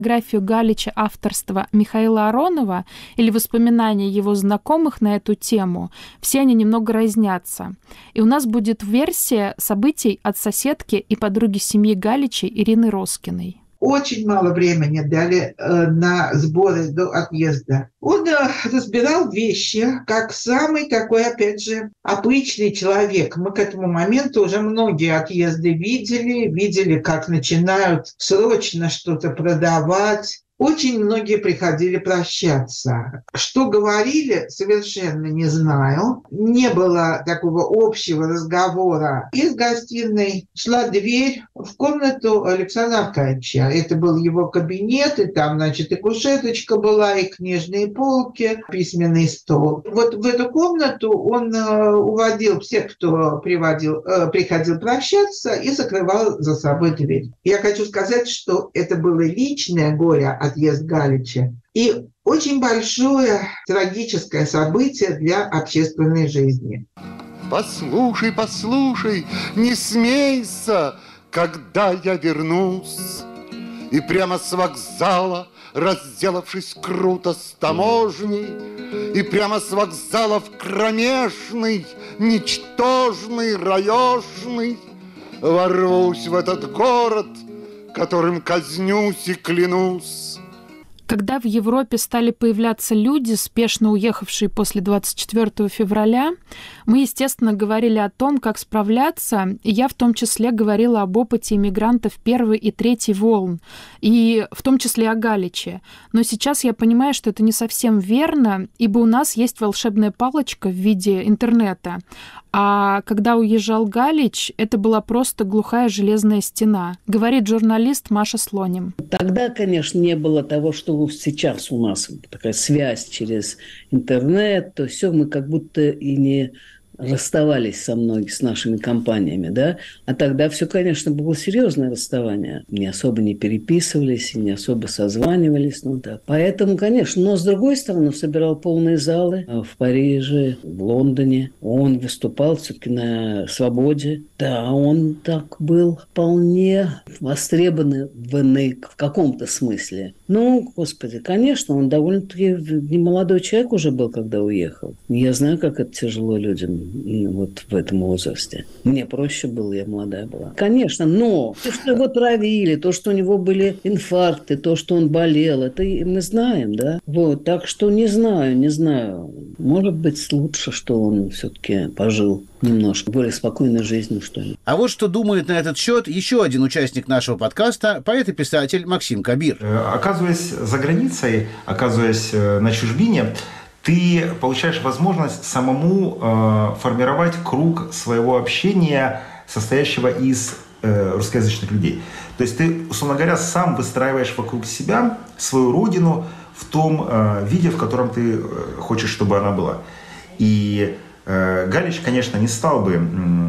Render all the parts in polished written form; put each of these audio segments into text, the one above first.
Графию Галича авторства Михаила Аронова или воспоминания его знакомых на эту тему, все они немного разнятся. И у нас будет версия событий от соседки и подруги семьи Галичей Ирины Роскиной. Очень мало времени дали на сборы до отъезда. Он разбирал вещи, как самый такой, опять же, обычный человек. Мы к этому моменту уже многие отъезды видели, как начинают срочно что-то продавать. Очень многие приходили прощаться. Что говорили, совершенно не знаю. Не было такого общего разговора. Из гостиной шла дверь в комнату Александра Аркадьевича. Это был его кабинет, и там, значит, и кушеточка была, и книжные полки, письменный стол. Вот в эту комнату он уводил всех, кто приходил прощаться, и закрывал за собой дверь. Я хочу сказать, что это было личное горе отъезд Галича и очень большое трагическое событие для общественной жизни. Послушай, послушай, не смейся, когда я вернусь. И прямо с вокзала, разделавшись круто с таможней, и прямо с вокзала в кромешный, ничтожный, раешный, ворвусь в этот город, которым казнюсь и клянусь. Когда в Европе стали появляться люди, спешно уехавшие после 24 февраля, мы, естественно, говорили о том, как справляться, и я в том числе говорила об опыте иммигрантов первой и третьей волн, и в том числе о Галиче. Но сейчас я понимаю, что это не совсем верно, ибо у нас есть волшебная палочка в виде интернета. А когда уезжал Галич, это была просто глухая железная стена, говорит журналист Маша Слоним. Тогда, конечно, не было того, что сейчас у нас такая связь через интернет, то все, мы как будто и не расставались с нашими компаниями, да, а тогда все, конечно, было серьезное расставание. Не особо не переписывались, не особо созванивались, ну да. Поэтому, конечно, но с другой стороны, он собирал полные залы в Париже, в Лондоне. Он выступал все-таки на свободе. Да, он так был вполне востребованный в каком-то смысле. Ну, господи, конечно, он довольно-таки немолодой человек уже был, когда уехал. Я знаю, как это тяжело людям вот в этом возрасте. Мне проще было, я молодая была. Конечно, но то, что его травили, то, что у него были инфаркты, то, что он болел, это мы знаем, да? Вот, так что не знаю. Может быть, лучше, что он все-таки пожил немножко более спокойной жизнью, что ли. А вот что думает на этот счет еще один участник нашего подкаста, поэт и писатель Максим Кабир. Оказываясь за границей, оказываясь на чужбине, ты получаешь возможность самому формировать круг своего общения, состоящего из русскоязычных людей. То есть ты, условно говоря, сам выстраиваешь вокруг себя свою родину в том виде, в котором ты хочешь, чтобы она была. И Галич, конечно, не стал бы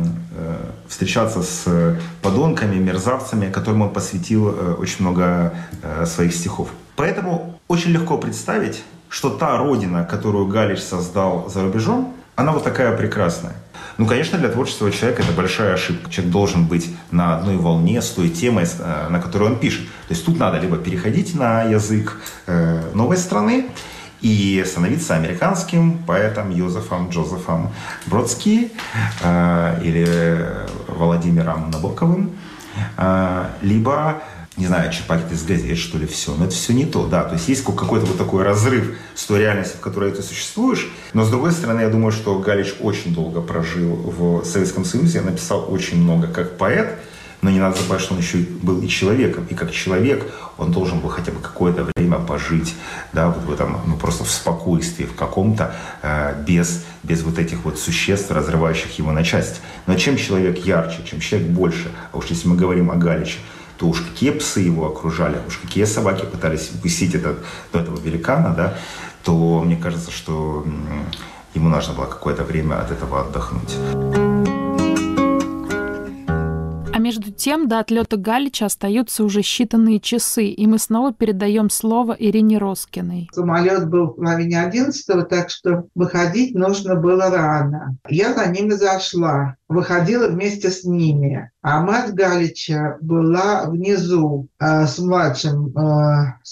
встречаться с подонками, мерзавцами, которым он посвятил очень много своих стихов. Поэтому очень легко представить, что та родина, которую Галич создал за рубежом, она вот такая прекрасная. Ну, конечно, для творческого человека это большая ошибка. Человек должен быть на одной волне с той темой, на которой он пишет. То есть тут надо либо переходить на язык новой страны и становиться американским поэтом Джозефом Бродски или Владимиром Набоковым, либо, не знаю, читать из газет, что ли, все. Но это все не то, да. То есть есть какой-то вот такой разрыв с той реальностью, в которой ты существуешь. Но, с другой стороны, я думаю, что Галич очень долго прожил в Советском Союзе, написал очень много как поэт, но не надо забывать, что он еще был и человеком. И как человек он должен был хотя бы какое-то время пожить, да, вот в этом, ну, просто в спокойствии, в каком-то, без вот этих вот существ, разрывающих его на части. Но чем человек ярче, чем человек больше, а уж если мы говорим о Галиче, то уж какие псы его окружали, уж какие собаки пытались укусить этого великана, да, то мне кажется, что ему нужно было какое-то время от этого отдохнуть. между тем до отлета Галича остаются уже считанные часы, и мы снова передаем слово Ирине Роскиной. Самолет был в половине 11, так что выходить нужно было рано. Я за ними зашла, выходила вместе с ними. А мать Галича была внизу с младшим